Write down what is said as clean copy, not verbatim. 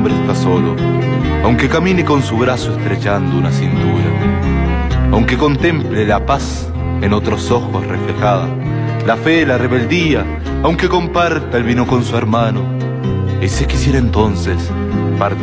hombre está solo, aunque camine con su brazo estrechando una cintura, aunque contemple la paz en otros ojos reflejada, la fe, la rebeldía, aunque comparta el vino con su hermano, ese quisiera entonces